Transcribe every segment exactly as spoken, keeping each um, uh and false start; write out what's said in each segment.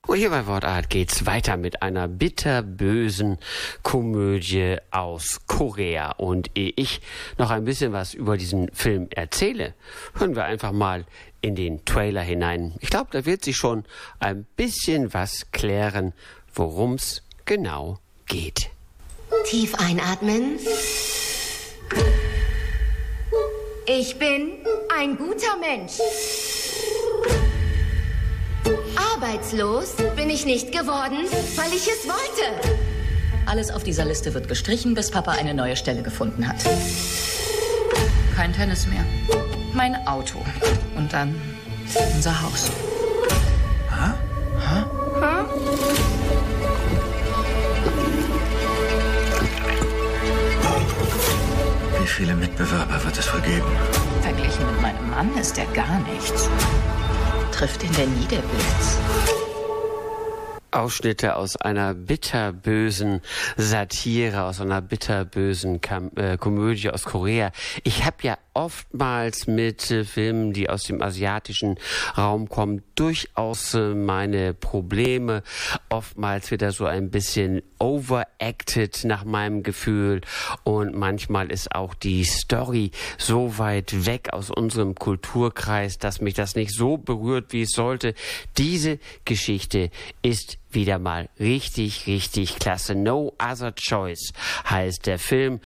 Und hier bei Wortart geht's weiter mit einer bitterbösen Komödie aus Korea. Und ehe ich noch ein bisschen was über diesen Film erzähle, hören wir einfach mal in den Trailer hinein. Ich glaube, da wird sich schon ein bisschen was klären, worum's genau geht. Tief einatmen. Ich bin ein guter Mensch. Arbeitslos bin ich nicht geworden, weil ich es wollte. Alles auf dieser Liste wird gestrichen, bis Papa eine neue Stelle gefunden hat. Kein Tennis mehr. Mein Auto. Und dann unser Haus. Hä? Hä? Hä? Wie viele Mitbewerber wird es wohl geben? Verglichen mit meinem Mann ist er gar nichts. Trifft ihn denn nie der Blitz? Ausschnitte aus einer bitterbösen Satire, aus einer bitterbösen Kam äh, Komödie aus Korea. Ich habe ja oftmals mit äh, Filmen, die aus dem asiatischen Raum kommen, durchaus äh, meine Probleme. Oftmals wird er so ein bisschen overacted nach meinem Gefühl und manchmal ist auch die Story so weit weg aus unserem Kulturkreis, dass mich das nicht so berührt, wie es sollte. Diese Geschichte ist wieder mal richtig, richtig klasse. No Other Choice heißt der Film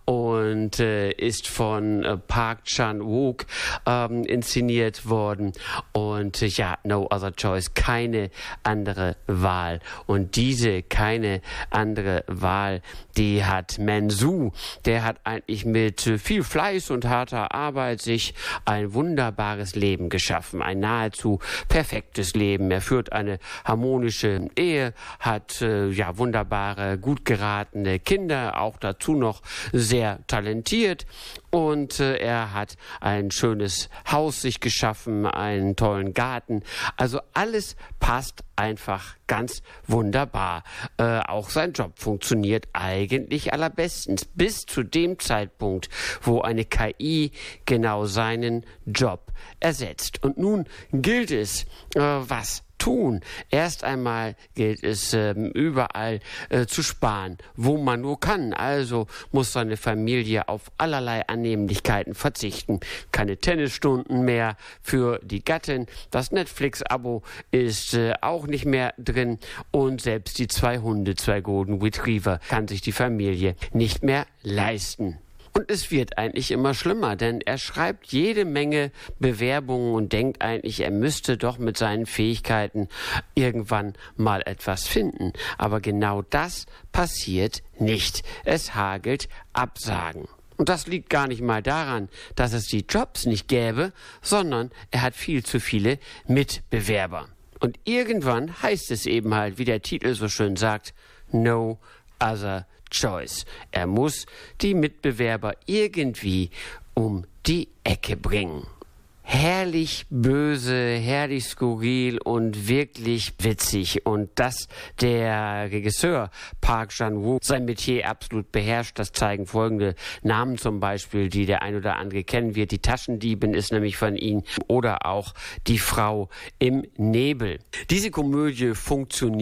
und äh, ist von äh, Park Chan-wook ähm, inszeniert worden. Und äh, ja, No Other Choice, keine andere Wahl. Und diese keine andere Wahl, die hat Mansu. Der hat eigentlich mit äh, viel Fleiß und harter Arbeit sich ein wunderbares Leben geschaffen. Ein nahezu perfektes Leben. Er führt eine harmonische Ehe, hat äh, ja wunderbare, gut geratene Kinder, auch dazu noch sehr talentiert und äh, er hat ein schönes Haus sich geschaffen, einen tollen Garten. Also alles passt einfach ganz wunderbar. Äh, auch sein Job funktioniert eigentlich allerbestens bis zu dem Zeitpunkt, wo eine K I genau seinen Job ersetzt. Und nun gilt es, äh, was tun. Erst einmal gilt es ähm, überall äh, zu sparen, wo man nur kann. Also muss seine Familie auf allerlei Annehmlichkeiten verzichten. Keine Tennisstunden mehr für die Gattin. Das Netflix-Abo ist äh, auch nicht mehr drin. Und selbst die zwei Hunde, zwei Golden Retriever, kann sich die Familie nicht mehr leisten. Und es wird eigentlich immer schlimmer, denn er schreibt jede Menge Bewerbungen und denkt eigentlich, er müsste doch mit seinen Fähigkeiten irgendwann mal etwas finden. Aber genau das passiert nicht. Es hagelt Absagen. Und das liegt gar nicht mal daran, dass es die Jobs nicht gäbe, sondern er hat viel zu viele Mitbewerber. Und irgendwann heißt es eben halt, wie der Titel so schön sagt, No Other Choice. Er muss die Mitbewerber irgendwie um die Ecke bringen. Herrlich böse, herrlich skurril und wirklich witzig. Und dass der Regisseur Park Chan-wook sein Metier absolut beherrscht, das zeigen folgende Namen zum Beispiel, die der ein oder andere kennen wird. Die Taschendiebin ist nämlich von ihm oder auch Die Frau im Nebel. Diese Komödie funktioniert